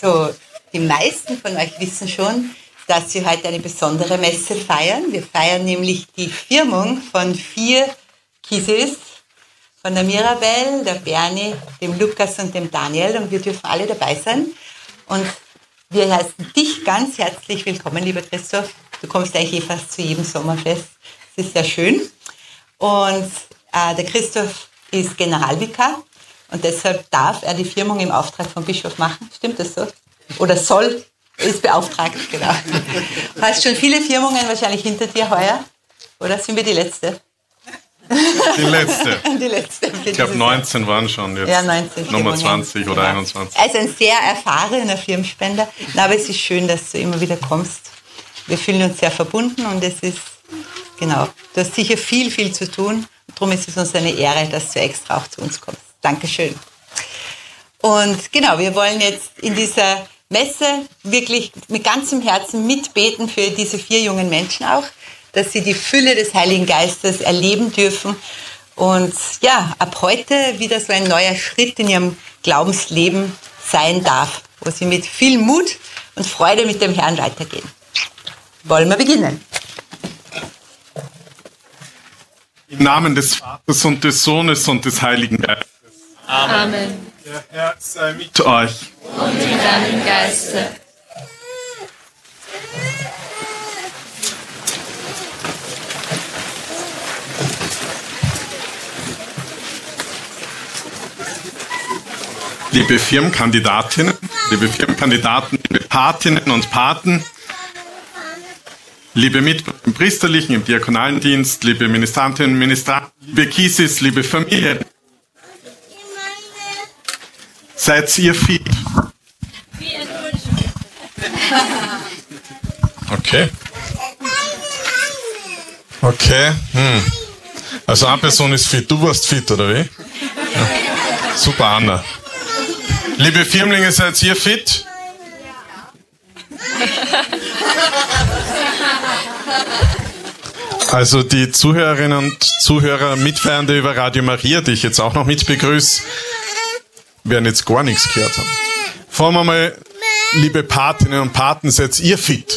Also, die meisten von euch wissen schon, dass wir heute eine besondere Messe feiern. Wir feiern nämlich die Firmung von 4 Kiesis, von der Mirabel, der Bernie, dem Lukas und dem Daniel. Und wir dürfen alle dabei sein. Und wir heißen dich ganz herzlich willkommen, lieber Christoph. Du kommst eigentlich fast zu jedem Sommerfest. Das ist sehr schön. Und der Christoph ist Generalvikar. Und deshalb darf er die Firmung im Auftrag vom Bischof machen. Stimmt das so? Oder soll, ist beauftragt, genau. Du hast schon viele Firmungen wahrscheinlich hinter dir heuer. Oder sind wir die Letzte? Die letzte. Die letzte. Ich glaube, 19 waren schon jetzt. Ja, 19. Nummer 20 oder 21. Also ein sehr erfahrener Firmenspender. Na, aber es ist schön, dass du immer wieder kommst. Wir fühlen uns sehr verbunden und es ist, genau, du hast sicher viel, viel zu tun. Darum ist es uns eine Ehre, dass du extra auch zu uns kommst. Dankeschön. Und genau, wir wollen jetzt in dieser Messe wirklich mit ganzem Herzen mitbeten für diese 4 jungen Menschen auch, dass sie die Fülle des Heiligen Geistes erleben dürfen und ja, ab heute wieder so ein neuer Schritt in ihrem Glaubensleben sein darf, wo sie mit viel Mut und Freude mit dem Herrn weitergehen. Wollen wir beginnen? Im Namen des Vaters und des Sohnes und des Heiligen Geistes. Amen. Der Herr sei mit euch. Und mit deinem Geiste. Liebe Firmenkandidatinnen, liebe Firmenkandidaten, liebe Patinnen und Paten, liebe Mitbürger im priesterlichen, im diakonalen Dienst, liebe Ministrantinnen und Ministranten, liebe Kiesis, liebe Familien, seid ihr fit? Okay. Okay. Also eine Person ist fit. Du warst fit, oder wie? Ja. Super, Anna. Liebe Firmlinge, seid ihr fit? Also die Zuhörerinnen und Zuhörer, Mitfeierende über Radio Maria, die ich jetzt auch noch mit begrüße, werden jetzt gar nichts gehört haben. Fragen wir mal, liebe Patinnen und Paten, seid ihr fit?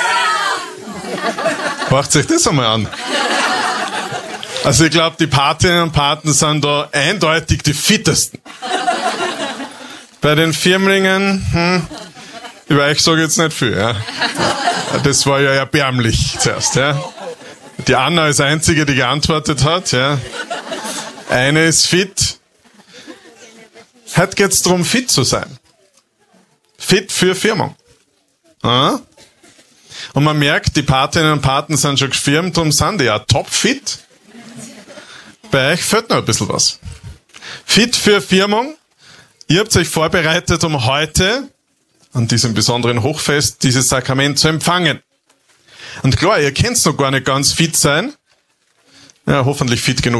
Ja! Macht euch das einmal an. Also ich glaube, die Patinnen und Paten sind da eindeutig die fittesten. Bei den Firmlingen, über euch sage ich jetzt nicht viel. Ja. Das war ja erbärmlich zuerst. Ja. Die Anna ist die Einzige, die geantwortet hat. Ja. Eine ist fit. Heute geht es darum, fit zu sein. Fit für Firmung. Ja. Und man merkt, die Patinnen und Paten sind schon gefirmt, darum sind die ja topfit. Bei euch fehlt noch ein bisschen was. Fit für Firmung. Ihr habt euch vorbereitet, um heute, an diesem besonderen Hochfest, dieses Sakrament zu empfangen. Und klar, ihr könnt noch gar nicht ganz fit sein. Ja, hoffentlich fit genug.